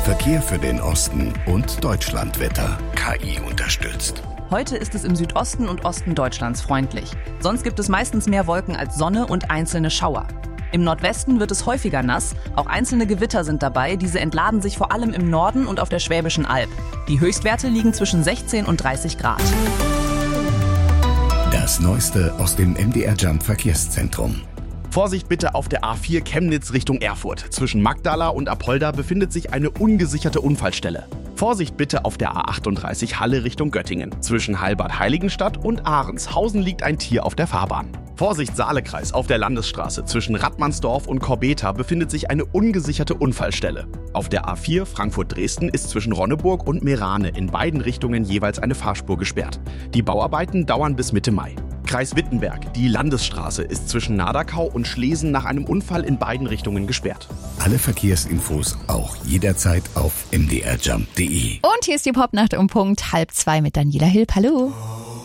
Verkehr für den Osten und Deutschlandwetter. KI unterstützt. Heute ist es im Südosten und Osten Deutschlands freundlich. Sonst gibt es meistens mehr Wolken als Sonne und einzelne Schauer. Im Nordwesten wird es häufiger nass, auch einzelne Gewitter sind dabei, diese entladen sich vor allem im Norden und auf der Schwäbischen Alb. Die Höchstwerte liegen zwischen 16 und 30 Grad. Das Neueste aus dem MDR Jump Verkehrszentrum. Vorsicht bitte auf der A4 Chemnitz Richtung Erfurt. Zwischen Magdala und Apolda befindet sich eine ungesicherte Unfallstelle. Vorsicht bitte auf der A38 Halle Richtung Göttingen. Zwischen Heilbad-Heiligenstadt und Ahrenshausen liegt ein Tier auf der Fahrbahn. Vorsicht Saalekreis auf der Landesstraße. Zwischen Rattmannsdorf und Korbeta befindet sich eine ungesicherte Unfallstelle. Auf der A4 Frankfurt-Dresden ist zwischen Ronneburg und Meerane in beiden Richtungen jeweils eine Fahrspur gesperrt. Die Bauarbeiten dauern bis Mitte Mai. Kreis Wittenberg, die Landesstraße ist zwischen Nadakau und Schlesen nach einem Unfall in beiden Richtungen gesperrt. Alle Verkehrsinfos auch jederzeit auf mdrjump.de. Und hier ist die Popnacht um Punkt 1:30 mit Daniela Hilp. Hallo.